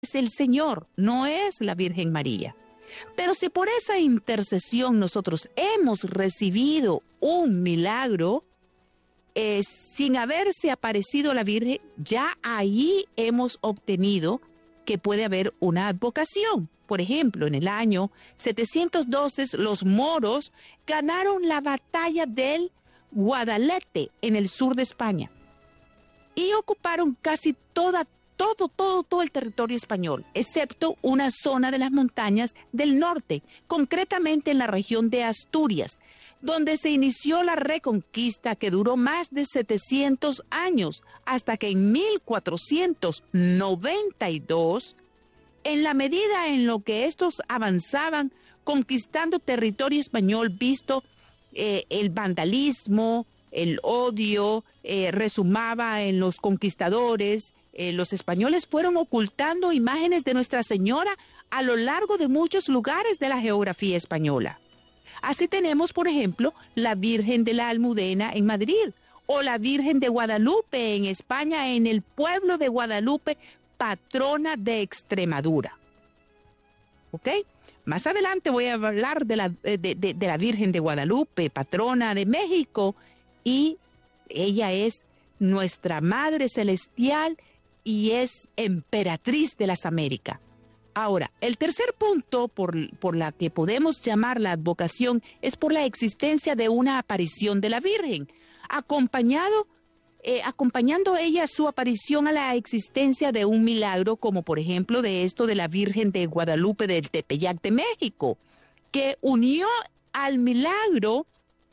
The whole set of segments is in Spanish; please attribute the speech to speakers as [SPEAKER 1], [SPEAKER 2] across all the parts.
[SPEAKER 1] el Señor, no es la Virgen María. Pero si por esa intercesión nosotros hemos recibido un milagro, sin haberse aparecido la Virgen, ya ahí hemos obtenido que puede haber una advocación. Por ejemplo, en el año 712, los moros ganaron la batalla del Guadalete en el sur de España y ocuparon casi todo el territorio español, excepto una zona de las montañas del norte, concretamente en la región de Asturias, donde se inició la reconquista que duró más de 700 años, hasta que en 1492, en la medida en lo que estos avanzaban conquistando territorio español, visto el vandalismo, el odio, resumaba en los conquistadores, los españoles fueron ocultando imágenes de Nuestra Señora a lo largo de muchos lugares de la geografía española. Así tenemos, por ejemplo, la Virgen de la Almudena en Madrid o la Virgen de Guadalupe en España, en el pueblo de Guadalupe, patrona de Extremadura. ¿Ok? Más adelante voy a hablar de la Virgen de Guadalupe, patrona de México, y ella es nuestra Madre Celestial y es emperatriz de las Américas. Ahora, el tercer punto por la que podemos llamar la advocación es por la existencia de una aparición de la Virgen, acompañando ella su aparición a la existencia de un milagro, como por ejemplo de esto de la Virgen de Guadalupe del Tepeyac de México, que unió al milagro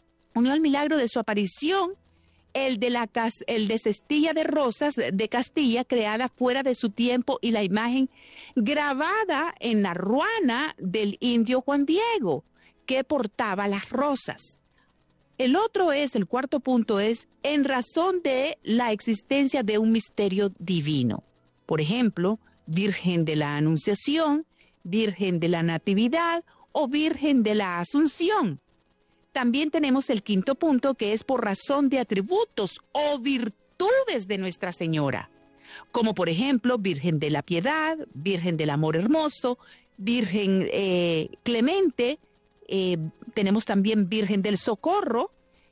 [SPEAKER 1] de su aparición el de Cestilla de Rosas de Castilla, creada fuera de su tiempo, y la imagen grabada en la ruana del indio Juan Diego, que portaba las rosas. El cuarto punto es en razón de la existencia de un misterio divino. Por ejemplo, Virgen de la Anunciación, Virgen de la Natividad o Virgen de la Asunción. También tenemos el quinto punto, que es por razón de atributos o virtudes de Nuestra Señora, como por ejemplo Virgen de la Piedad, Virgen del Amor Hermoso, Virgen Clemente, tenemos también Virgen del Socorro.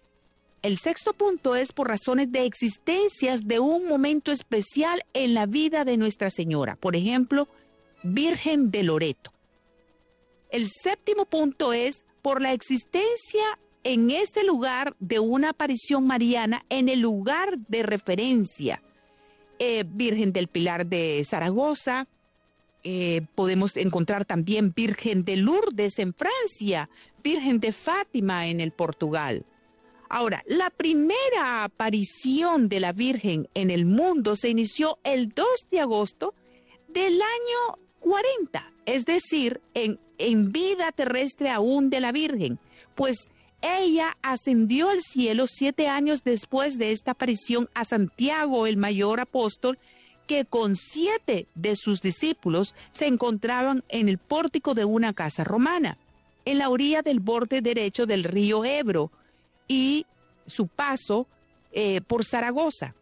[SPEAKER 1] El sexto punto es por razones de existencias de un momento especial en la vida de Nuestra Señora, por ejemplo, Virgen de Loreto. El séptimo punto es por la existencia en este lugar de una aparición mariana en el lugar de referencia. Virgen del Pilar de Zaragoza, podemos encontrar también Virgen de Lourdes en Francia, Virgen de Fátima en el Portugal. Ahora, la primera aparición de la Virgen en el mundo se inició el 2 de agosto del año 40, es decir, en vida terrestre aún de la Virgen, pues ella ascendió al cielo 7 años después de esta aparición a Santiago, el mayor apóstol, que con 7 de sus discípulos se encontraban en el pórtico de una casa romana, en la orilla del borde derecho del río Ebro, y su paso por Zaragoza.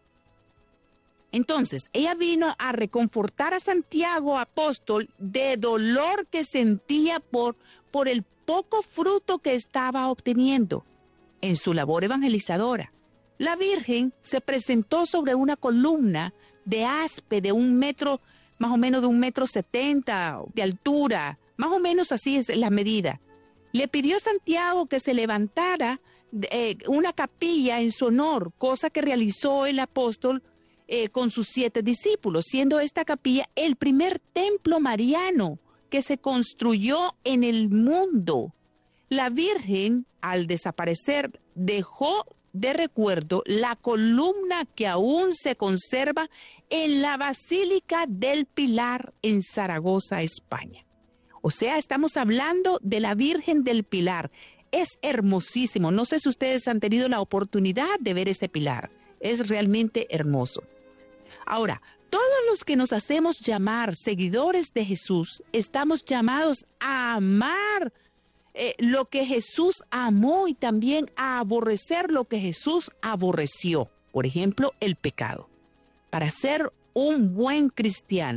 [SPEAKER 1] Entonces, ella vino a reconfortar a Santiago, apóstol, de dolor que sentía por el poco fruto que estaba obteniendo en su labor evangelizadora. La Virgen se presentó sobre una columna de aspe de 1 metro, más o menos de 1,70 m de altura, más o menos así es la medida. Le pidió a Santiago que se levantara una capilla en su honor, cosa que realizó el apóstol con sus 7 discípulos, siendo esta capilla el primer templo mariano que se construyó en el mundo. La Virgen, al desaparecer, dejó de recuerdo la columna que aún se conserva en la Basílica del Pilar en Zaragoza, España. O sea, estamos hablando de la Virgen del Pilar. Es hermosísimo. No sé si ustedes han tenido la oportunidad de ver ese pilar. Es realmente hermoso. Ahora, todos los que nos hacemos llamar seguidores de Jesús, estamos llamados a amar lo que Jesús amó y también a aborrecer lo que Jesús aborreció. Por ejemplo, el pecado. Para ser un buen cristiano,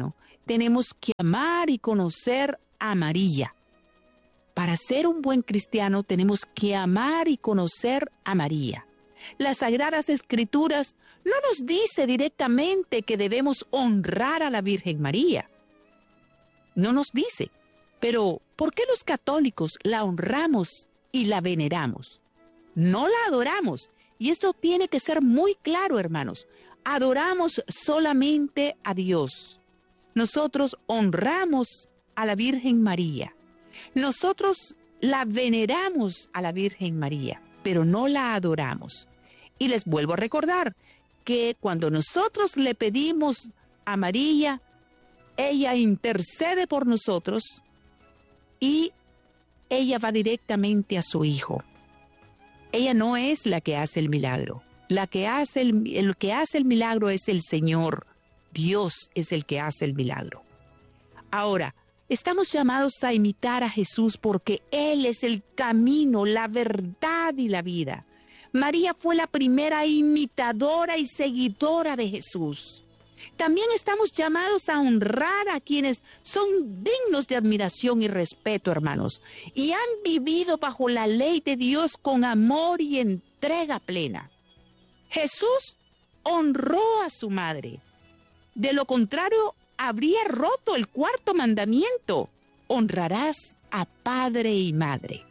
[SPEAKER 1] tenemos que amar y conocer a María. Para ser un buen cristiano tenemos que amar y conocer a María. Las Sagradas Escrituras no nos dice directamente que debemos honrar a la Virgen María. No nos dice. Pero, ¿por qué los católicos la honramos y la veneramos? No la adoramos. Y esto tiene que ser muy claro, hermanos. Adoramos solamente a Dios. Nosotros honramos a la Virgen María. Nosotros la veneramos a la Virgen María, pero no la adoramos. Y les vuelvo a recordar que cuando nosotros le pedimos a María, ella intercede por nosotros y ella va directamente a su Hijo. Ella no es la que hace el milagro. El que hace el milagro es el Señor. Dios es el que hace el milagro. Ahora, estamos llamados a imitar a Jesús porque Él es el camino, la verdad y la vida. María fue la primera imitadora y seguidora de Jesús. También estamos llamados a honrar a quienes son dignos de admiración y respeto, hermanos, y han vivido bajo la ley de Dios con amor y entrega plena. Jesús honró a su madre. De lo contrario, habría roto el cuarto mandamiento: honrarás a padre y madre.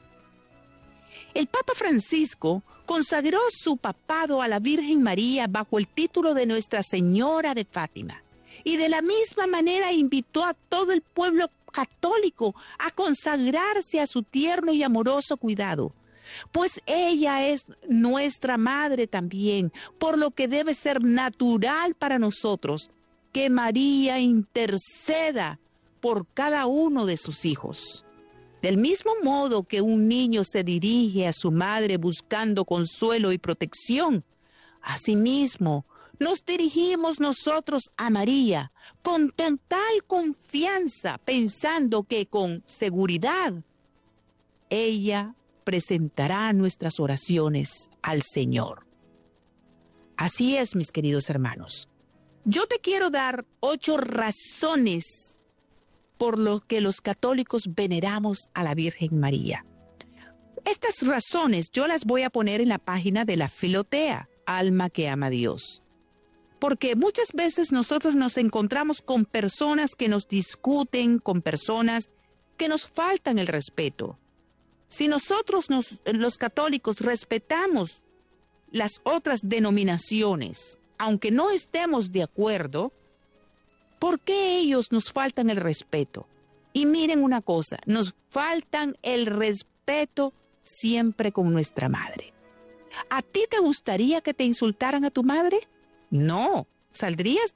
[SPEAKER 1] El Papa Francisco consagró su papado a la Virgen María bajo el título de Nuestra Señora de Fátima, y de la misma manera invitó a todo el pueblo católico a consagrarse a su tierno y amoroso cuidado, pues ella es nuestra madre también, por lo que debe ser natural para nosotros que María interceda por cada uno de sus hijos. Del mismo modo que un niño se dirige a su madre buscando consuelo y protección, asimismo nos dirigimos nosotros a María con total confianza, pensando que con seguridad ella presentará nuestras oraciones al Señor. Así es, mis queridos hermanos. Yo te quiero dar 8 razones por lo que los católicos veneramos a la Virgen María. Estas razones yo las voy a poner en la página de la Filotea, Alma que ama a Dios. Porque muchas veces nosotros nos encontramos con personas que nos discuten, con personas que nos faltan el respeto. Si nosotros los católicos respetamos las otras denominaciones, aunque no estemos de acuerdo, ¿por qué ellos nos faltan el respeto? Y miren una cosa, nos faltan el respeto siempre con nuestra madre. ¿A ti te gustaría que te insultaran a tu madre? No, saldrías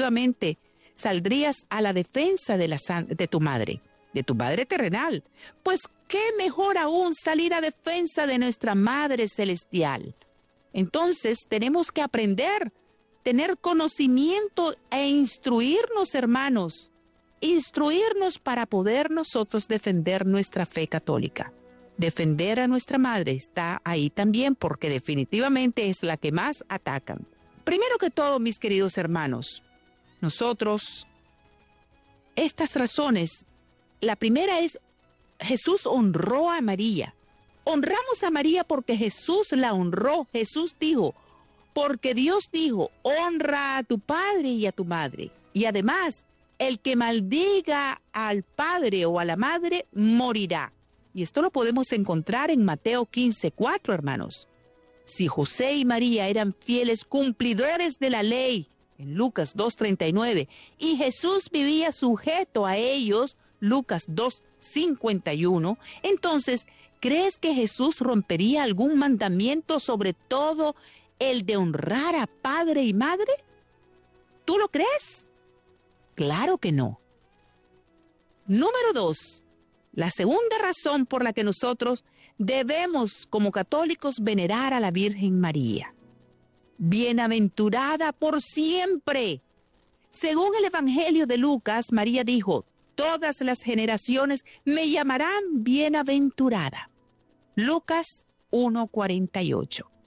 [SPEAKER 1] a la defensa de tu madre terrenal. Pues qué mejor aún salir a defensa de nuestra Madre Celestial. Entonces tenemos que aprender, tener conocimiento e instruirnos, hermanos. Instruirnos para poder nosotros defender nuestra fe católica. Defender a nuestra madre está ahí también porque definitivamente es la que más atacan. Primero que todo, mis queridos hermanos, nosotros, estas razones, la primera es, Jesús honró a María. Honramos a María porque Jesús la honró. Jesús dijo, porque Dios dijo, honra a tu padre y a tu madre. Y además, el que maldiga al padre o a la madre, morirá. Y esto lo podemos encontrar en Mateo 15:4, hermanos. Si José y María eran fieles cumplidores de la ley, en Lucas 2:39, y Jesús vivía sujeto a ellos, Lucas 2:51, entonces, ¿crees que Jesús rompería algún mandamiento, sobre todo el de honrar a padre y madre? ¿Tú lo crees? Claro que no. Número 2, la segunda razón por la que nosotros debemos como católicos venerar a la Virgen María. Bienaventurada por siempre. Según el Evangelio de Lucas, María dijo, todas las generaciones me llamarán bienaventurada. Lucas 1:48.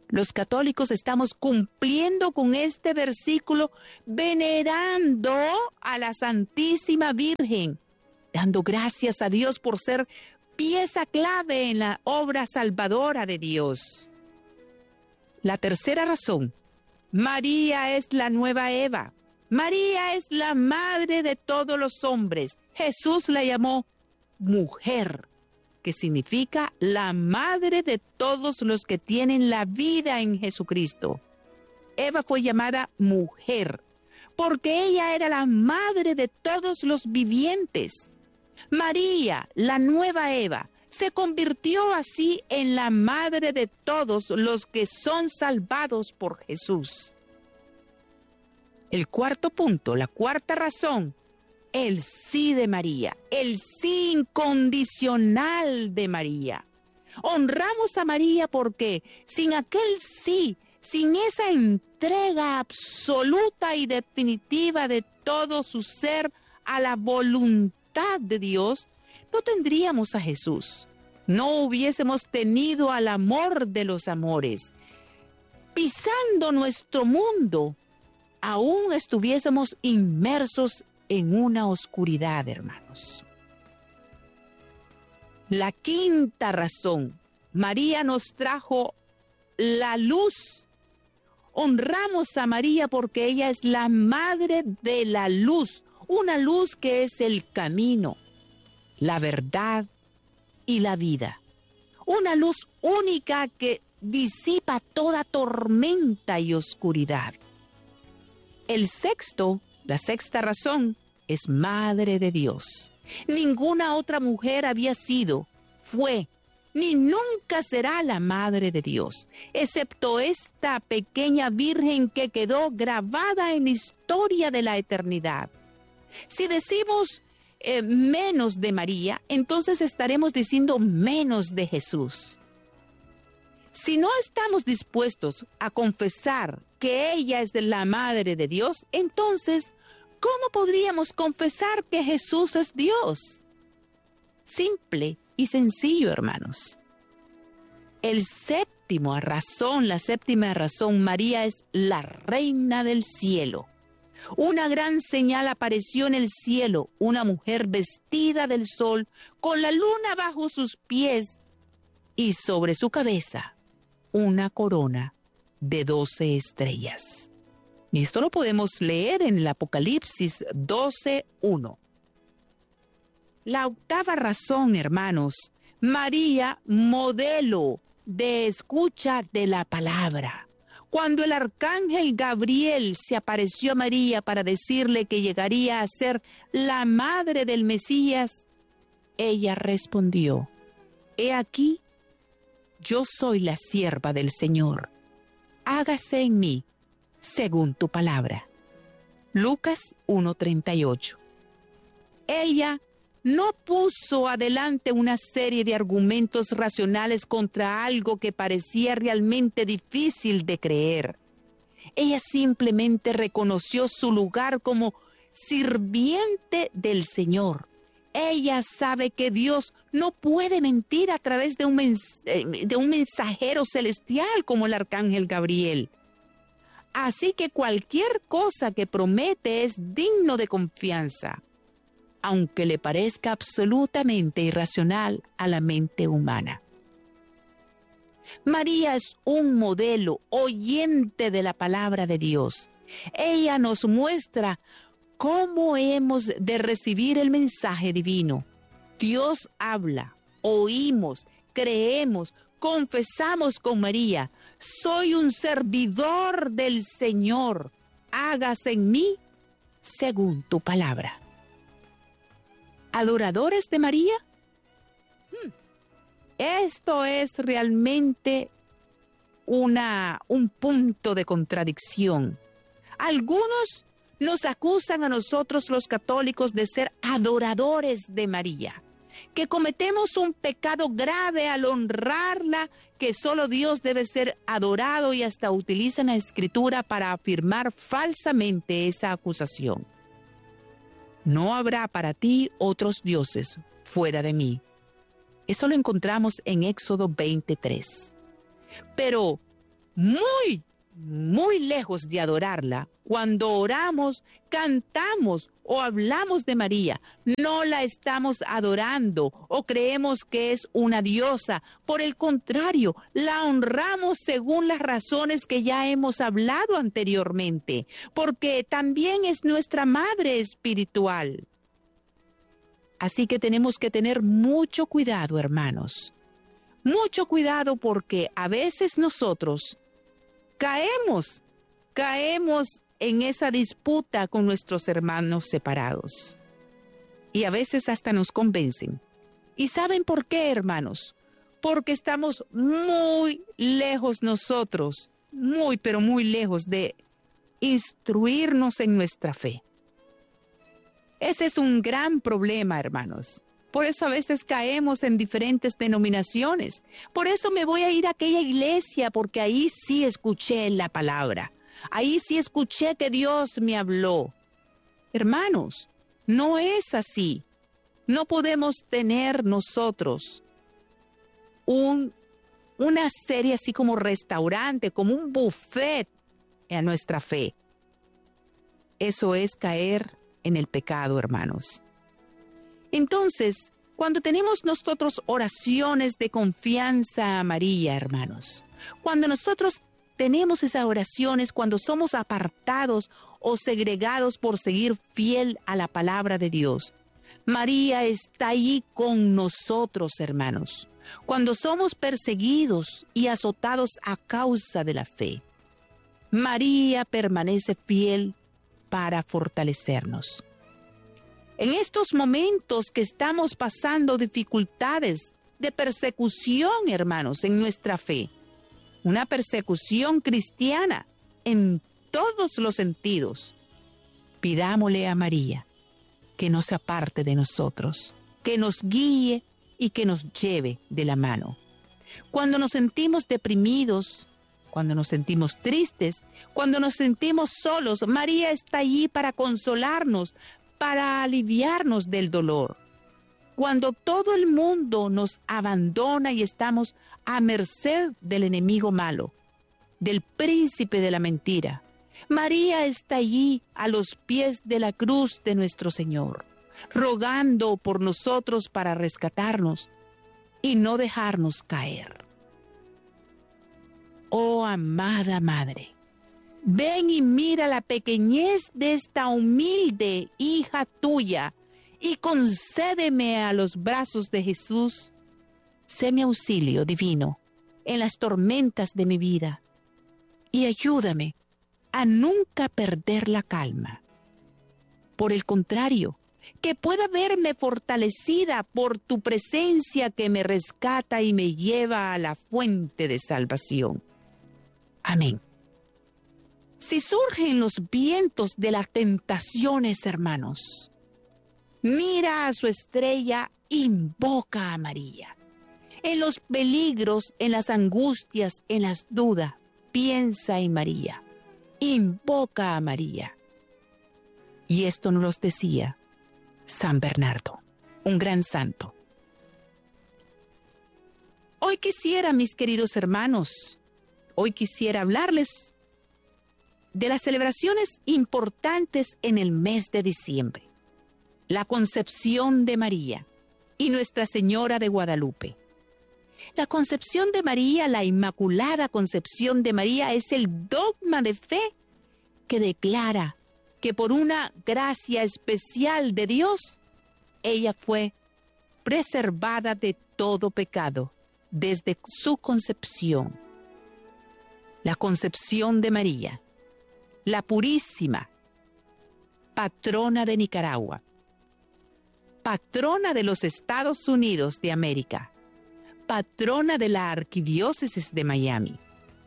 [SPEAKER 1] Los católicos estamos cumpliendo con este versículo, venerando a la Santísima Virgen, dando gracias a Dios por ser pieza clave en la obra salvadora de Dios. La tercera razón, María es la nueva Eva. María es la madre de todos los hombres. Jesús la llamó mujer, que significa la madre de todos los que tienen la vida en Jesucristo. Eva fue llamada mujer, porque ella era la madre de todos los vivientes. María, la nueva Eva, se convirtió así en la madre de todos los que son salvados por Jesús. El cuarto punto, la cuarta razón, el sí de María, el sí incondicional de María. Honramos a María porque sin aquel sí, sin esa entrega absoluta y definitiva de todo su ser a la voluntad de Dios, no tendríamos a Jesús. No hubiésemos tenido al amor de los amores. Pisando nuestro mundo, aún estuviésemos inmersos en una oscuridad, hermanos. La quinta razón, María nos trajo la luz. Honramos a María porque ella es la madre de la luz, una luz que es el camino, la verdad y la vida. Una luz única que disipa toda tormenta y oscuridad. La sexta razón, es madre de Dios. Ninguna otra mujer había sido, fue, ni nunca será la madre de Dios, excepto esta pequeña virgen que quedó grabada en la historia de la eternidad. Si decimos menos de María, entonces estaremos diciendo menos de Jesús. Si no estamos dispuestos a confesar que ella es la madre de Dios, entonces, ¿cómo podríamos confesar que Jesús es Dios? Simple y sencillo, hermanos. La séptima razón, María es la reina del cielo. Una gran señal apareció en el cielo, una mujer vestida del sol, con la luna bajo sus pies y sobre su cabeza una corona de 12 estrellas. Y esto lo podemos leer en el Apocalipsis 12:1. La octava razón, hermanos, María, modelo de escucha de la palabra. Cuando el arcángel Gabriel se apareció a María para decirle que llegaría a ser la madre del Mesías, ella respondió: «He aquí, yo soy la sierva del Señor. Hágase en mí según tu palabra». Lucas 1:38. Ella no puso adelante una serie de argumentos racionales contra algo que parecía realmente difícil de creer. Ella simplemente reconoció su lugar como sirviente del Señor. Ella sabe que Dios no puede mentir a través de un mensajero celestial como el arcángel Gabriel. Así que cualquier cosa que promete es digno de confianza, aunque le parezca absolutamente irracional a la mente humana. María es un modelo oyente de la palabra de Dios. Ella nos muestra cómo hemos de recibir el mensaje divino. Dios habla, oímos, creemos, confesamos con María: «Soy un servidor del Señor, hágase en mí según tu palabra». ¿Adoradores de María? Esto es realmente un punto de contradicción. Algunos nos acusan a nosotros los católicos de ser adoradores de María, que cometemos un pecado grave al honrarla, que solo Dios debe ser adorado, y hasta utilizan la Escritura para afirmar falsamente esa acusación. «No habrá para ti otros dioses fuera de mí». Eso lo encontramos en Éxodo 23. Pero muy, muy lejos de adorarla, cuando oramos, cantamos o hablamos de María, no la estamos adorando o creemos que es una diosa. Por el contrario, la honramos según las razones que ya hemos hablado anteriormente, porque también es nuestra madre espiritual. Así que tenemos que tener mucho cuidado, hermanos. Mucho cuidado, porque a veces nosotros caemos en esa disputa con nuestros hermanos separados. Y a veces hasta nos convencen. ¿Y saben por qué, hermanos? Porque estamos muy lejos nosotros, muy, pero muy lejos de instruirnos en nuestra fe. Ese es un gran problema, hermanos. Por eso a veces caemos en diferentes denominaciones. Por eso me voy a ir a aquella iglesia, porque ahí sí escuché la palabra. Ahí sí escuché que Dios me habló. Hermanos, no es así. No podemos tener nosotros una serie así como restaurante, como un buffet a nuestra fe. Eso es caer en el pecado, hermanos. Entonces, cuando tenemos nosotros oraciones de confianza a María, hermanos, cuando nosotros tenemos esas oraciones, cuando somos apartados o segregados por seguir fiel a la palabra de Dios, María está ahí con nosotros, hermanos. Cuando somos perseguidos y azotados a causa de la fe, María permanece fiel para fortalecernos. En estos momentos que estamos pasando dificultades de persecución, hermanos, en nuestra fe, una persecución cristiana en todos los sentidos, pidámosle a María que no se aparte de nosotros, que nos guíe y que nos lleve de la mano. Cuando nos sentimos deprimidos, cuando nos sentimos tristes, cuando nos sentimos solos, María está allí para consolarnos, para aliviarnos del dolor. Cuando todo el mundo nos abandona y estamos a merced del enemigo malo, del príncipe de la mentira, María está allí a los pies de la cruz de nuestro Señor, rogando por nosotros para rescatarnos y no dejarnos caer. Oh, amada Madre, ven y mira la pequeñez de esta humilde hija tuya y concédeme a los brazos de Jesús. Sé mi auxilio divino en las tormentas de mi vida y ayúdame a nunca perder la calma. Por el contrario, que pueda verme fortalecida por tu presencia que me rescata y me lleva a la fuente de salvación. Amén. Si surgen los vientos de las tentaciones, hermanos, mira a su estrella, invoca a María. En los peligros, en las angustias, en las dudas, piensa en María. Invoca a María. Y esto nos lo decía San Bernardo, un gran santo. Hoy quisiera, mis queridos hermanos, hablarles de las celebraciones importantes en el mes de diciembre. La Concepción de María y Nuestra Señora de Guadalupe. La Concepción de María, la Inmaculada Concepción de María, es el dogma de fe que declara que por una gracia especial de Dios, ella fue preservada de todo pecado desde su concepción. La Concepción de María, la Purísima, patrona de Nicaragua, patrona de los Estados Unidos de América, patrona de la Arquidiócesis de Miami.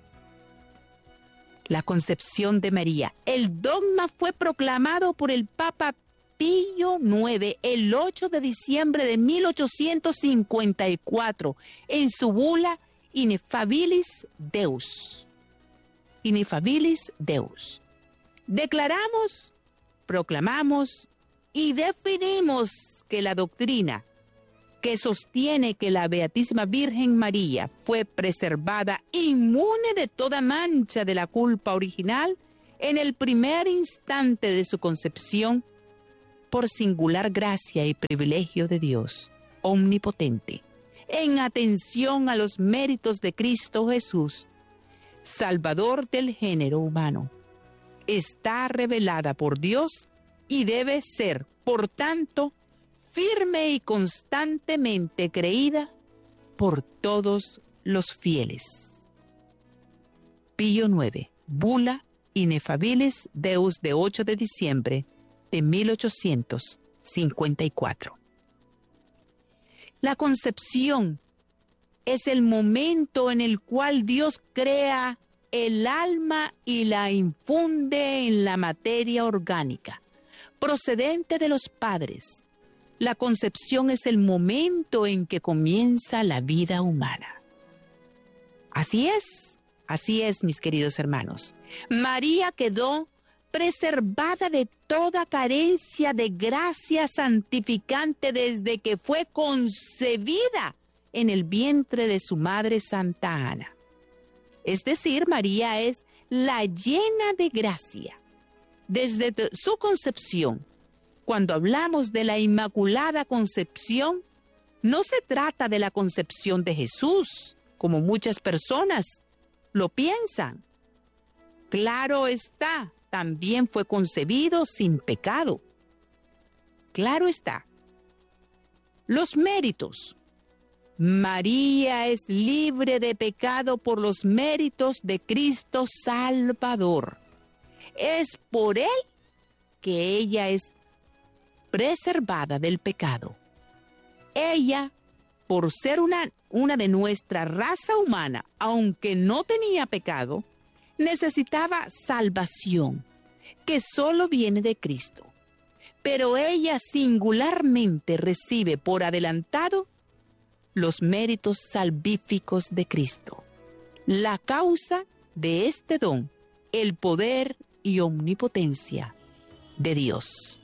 [SPEAKER 1] La Concepción de María. El dogma fue proclamado por el Papa Pío IX el 8 de diciembre de 1854 en su bula Ineffabilis Deus. Ineffabilis Deus. Declaramos, proclamamos y definimos que la doctrina que sostiene que la Beatísima Virgen María fue preservada inmune de toda mancha de la culpa original en el primer instante de su concepción, por singular gracia y privilegio de Dios omnipotente, en atención a los méritos de Cristo Jesús, Salvador del género humano, está revelada por Dios y debe ser, por tanto, firme y constantemente creída por todos los fieles. Pío IX, Bula Ineffabilis Deus de 8 de diciembre de 1854. La concepción es el momento en el cual Dios crea el alma y la infunde en la materia orgánica, procedente de los padres. La concepción es el momento en que comienza la vida humana. Así es, mis queridos hermanos. María quedó preservada de toda carencia de gracia santificante desde que fue concebida en el vientre de su madre Santa Ana. Es decir, María es la llena de gracia. Desde su concepción, cuando hablamos de la Inmaculada Concepción, no se trata de la concepción de Jesús, como muchas personas lo piensan. Claro está, también fue concebido sin pecado. Claro está. Los méritos. María es libre de pecado por los méritos de Cristo Salvador. Es por Él que ella es preservada del pecado. Ella, por ser una de nuestra raza humana, aunque no tenía pecado, necesitaba salvación, que solo viene de Cristo. Pero ella singularmente recibe por adelantado los méritos salvíficos de Cristo. La causa de este don, el poder y omnipotencia de Dios.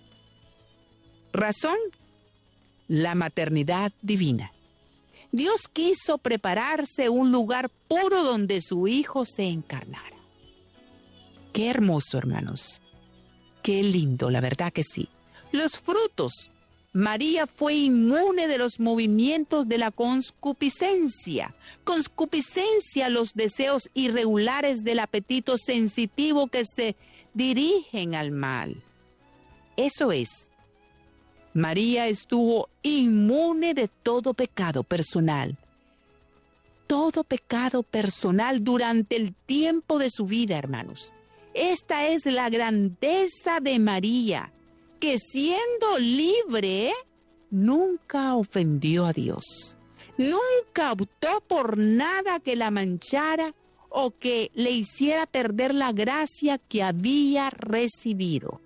[SPEAKER 1] Razón, la maternidad divina. Dios quiso prepararse un lugar puro donde su Hijo se encarnara. Qué hermoso, hermanos. Qué lindo, la verdad que sí. Los frutos. María fue inmune de los movimientos de la concupiscencia. Concupiscencia, los deseos irregulares del apetito sensitivo que se dirigen al mal. Eso es. María estuvo inmune de todo pecado personal. Todo pecado personal durante el tiempo de su vida, hermanos. Esta es la grandeza de María, que siendo libre, nunca ofendió a Dios. Nunca optó por nada que la manchara o que le hiciera perder la gracia que había recibido.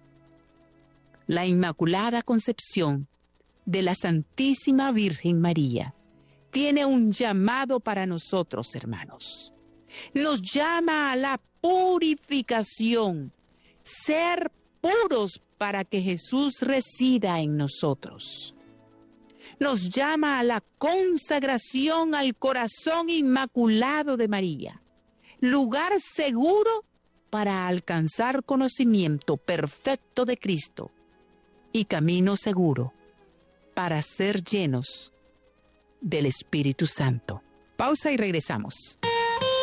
[SPEAKER 1] La Inmaculada Concepción de la Santísima Virgen María tiene un llamado para nosotros, hermanos. Nos llama a la purificación, ser puros para que Jesús resida en nosotros. Nos llama a la consagración al corazón inmaculado de María, lugar seguro para alcanzar conocimiento perfecto de Cristo y camino seguro para ser llenos del Espíritu Santo. Pausa y regresamos.